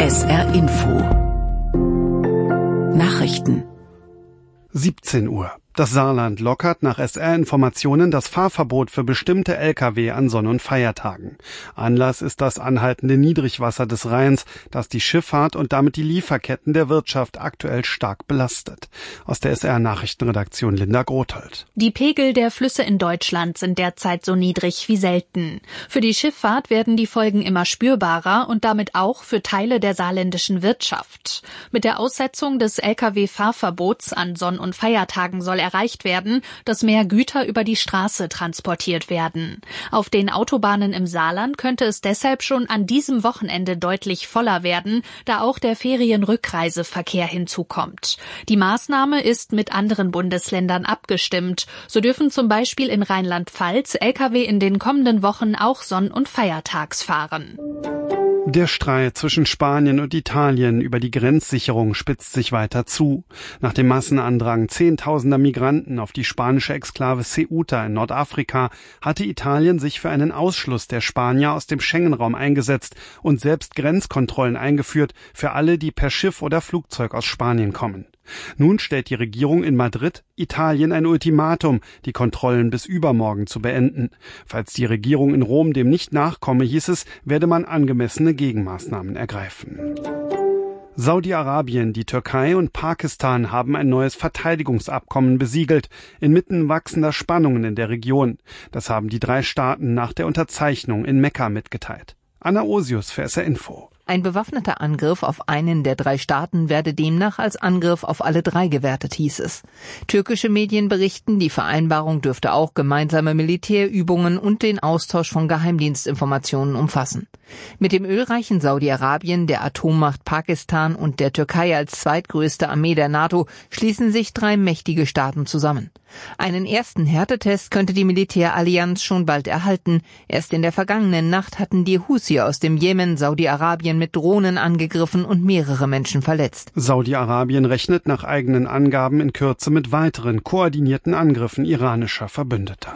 SR Info Nachrichten 17 Uhr. Das Saarland lockert nach SR-Informationen das Fahrverbot für bestimmte Lkw an Sonn- und Feiertagen. Anlass ist das anhaltende Niedrigwasser des Rheins, das die Schifffahrt und damit die Lieferketten der Wirtschaft aktuell stark belastet. Aus der SR-Nachrichtenredaktion Linda Grothold. Die Pegel der Flüsse in Deutschland sind derzeit so niedrig wie selten. Für die Schifffahrt werden die Folgen immer spürbarer und damit auch für Teile der saarländischen Wirtschaft. Mit der Aussetzung des Lkw-Fahrverbots an Sonn- und Feiertagen soll erreicht werden, dass mehr Güter über die Straße transportiert werden. Auf den Autobahnen im Saarland könnte es deshalb schon an diesem Wochenende deutlich voller werden, da auch der Ferienrückreiseverkehr hinzukommt. Die Maßnahme ist mit anderen Bundesländern abgestimmt. So dürfen zum Beispiel in Rheinland-Pfalz Lkw in den kommenden Wochen auch Sonn- und Feiertags fahren. Der Streit zwischen Spanien und Italien über die Grenzsicherung spitzt sich weiter zu. Nach dem Massenandrang zehntausender Migranten auf die spanische Exklave Ceuta in Nordafrika hatte Italien sich für einen Ausschluss der Spanier aus dem Schengen-Raum eingesetzt und selbst Grenzkontrollen eingeführt für alle, die per Schiff oder Flugzeug aus Spanien kommen. Nun stellt die Regierung in Madrid Italien ein Ultimatum, die Kontrollen bis übermorgen zu beenden. Falls die Regierung in Rom dem nicht nachkomme, hieß es, werde man angemessene Gegenmaßnahmen ergreifen. Saudi-Arabien, die Türkei und Pakistan haben ein neues Verteidigungsabkommen besiegelt, inmitten wachsender Spannungen in der Region. Das haben die 3 Staaten nach der Unterzeichnung in Mekka mitgeteilt. Anna Osius für SR Info. Ein bewaffneter Angriff auf einen der 3 Staaten werde demnach als Angriff auf alle 3 gewertet, hieß es. Türkische Medien berichten, die Vereinbarung dürfte auch gemeinsame Militärübungen und den Austausch von Geheimdienstinformationen umfassen. Mit dem ölreichen Saudi-Arabien, der Atommacht Pakistan und der Türkei als zweitgrößte Armee der NATO schließen sich 3 mächtige Staaten zusammen. Einen ersten Härtetest könnte die Militärallianz schon bald erhalten. Erst in der vergangenen Nacht hatten die Houthi aus dem Jemen Saudi-Arabien mit Drohnen angegriffen und mehrere Menschen verletzt. Saudi-Arabien rechnet nach eigenen Angaben in Kürze mit weiteren koordinierten Angriffen iranischer Verbündeter.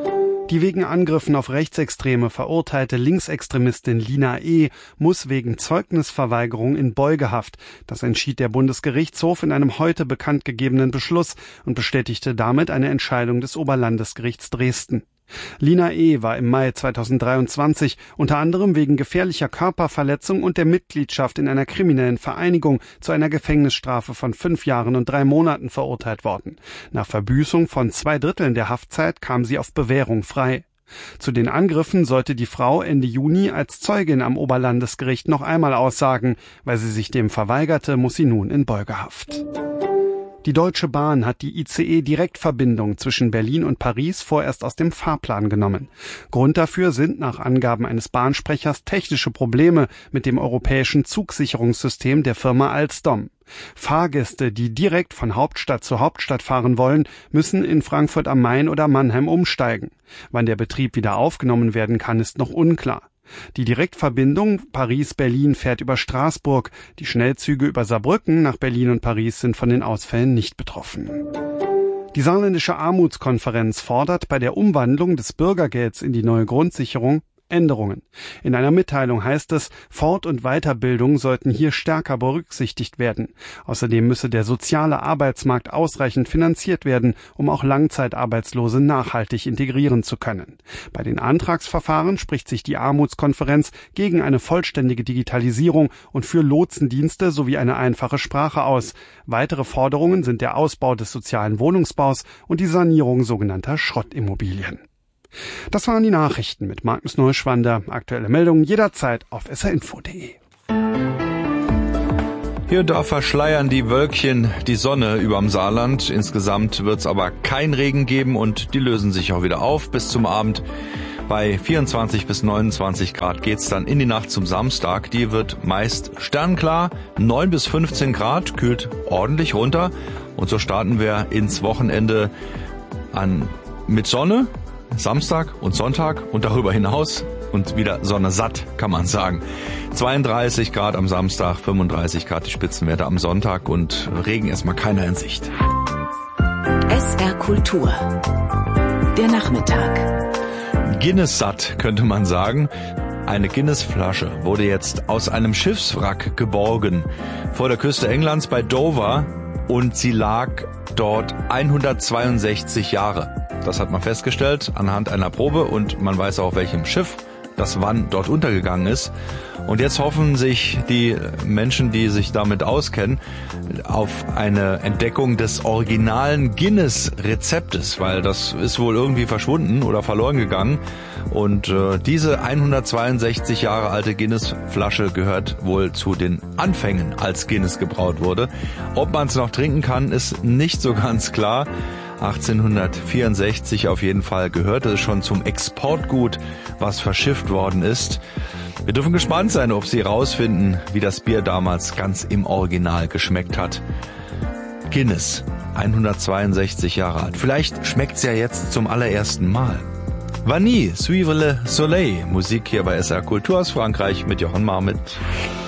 Die wegen Angriffen auf Rechtsextreme verurteilte Linksextremistin Lina E. muss wegen Zeugnisverweigerung in Beugehaft. Das entschied der Bundesgerichtshof in einem heute bekannt gegebenen Beschluss und bestätigte damit eine Entscheidung des Oberlandesgerichts Dresden. Lina E. war im Mai 2023 unter anderem wegen gefährlicher Körperverletzung und der Mitgliedschaft in einer kriminellen Vereinigung zu einer Gefängnisstrafe von 5 Jahren und 3 Monaten verurteilt worden. Nach Verbüßung von 2/3 der Haftzeit kam sie auf Bewährung frei. Zu den Angriffen sollte die Frau Ende Juni als Zeugin am Oberlandesgericht noch einmal aussagen. Weil sie sich dem verweigerte, muss sie nun in Beugehaft. Die Deutsche Bahn hat die ICE-Direktverbindung zwischen Berlin und Paris vorerst aus dem Fahrplan genommen. Grund dafür sind nach Angaben eines Bahnsprechers technische Probleme mit dem europäischen Zugsicherungssystem der Firma Alstom. Fahrgäste, die direkt von Hauptstadt zu Hauptstadt fahren wollen, müssen in Frankfurt am Main oder Mannheim umsteigen. Wann der Betrieb wieder aufgenommen werden kann, ist noch unklar. Die Direktverbindung Paris-Berlin fährt über Straßburg. Die Schnellzüge über Saarbrücken nach Berlin und Paris sind von den Ausfällen nicht betroffen. Die saarländische Armutskonferenz fordert bei der Umwandlung des Bürgergelds in die neue Grundsicherung Änderungen. In einer Mitteilung heißt es, Fort- und Weiterbildung sollten hier stärker berücksichtigt werden. Außerdem müsse der soziale Arbeitsmarkt ausreichend finanziert werden, um auch Langzeitarbeitslose nachhaltig integrieren zu können. Bei den Antragsverfahren spricht sich die Armutskonferenz gegen eine vollständige Digitalisierung und für Lotsendienste sowie eine einfache Sprache aus. Weitere Forderungen sind der Ausbau des sozialen Wohnungsbaus und die Sanierung sogenannter Schrottimmobilien. Das waren die Nachrichten mit Magnus Neuschwander. Aktuelle Meldungen jederzeit auf srinfo.de. Hier und da verschleiern die Wölkchen die Sonne überm Saarland. Insgesamt wird es aber kein Regen geben und die lösen sich auch wieder auf bis zum Abend. Bei 24 bis 29 Grad geht's dann in die Nacht zum Samstag. Die wird meist sternklar. 9 bis 15 Grad, kühlt ordentlich runter. Und so starten wir ins Wochenende mit Sonne. Samstag und Sonntag und darüber hinaus und wieder Sonne satt, kann man sagen. 32 Grad am Samstag, 35 Grad die Spitzenwerte am Sonntag und Regen erstmal keiner in Sicht. SR Kultur. Der Nachmittag. Guinness satt, könnte man sagen. Eine Guinness-Flasche wurde jetzt aus einem Schiffswrack geborgen vor der Küste Englands bei Dover und sie lag dort 162 Jahre. Das hat man festgestellt anhand einer Probe und man weiß auch, welchem Schiff das wann dort untergegangen ist. Und jetzt hoffen sich die Menschen, die sich damit auskennen, auf eine Entdeckung des originalen Guinness-Rezeptes, weil das ist wohl irgendwie verschwunden oder verloren gegangen. Und diese 162 Jahre alte Guinness-Flasche gehört wohl zu den Anfängen, als Guinness gebraut wurde. Ob man es noch trinken kann, ist nicht so ganz klar. 1864 auf jeden Fall gehörte es schon zum Exportgut, was verschifft worden ist. Wir dürfen gespannt sein, ob Sie rausfinden, wie das Bier damals ganz im Original geschmeckt hat. Guinness, 162 Jahre alt. Vielleicht schmeckt's ja jetzt zum allerersten Mal. Vanille, Suivre le Soleil. Musik hier bei SR Kultur aus Frankreich mit Jochen Marmit.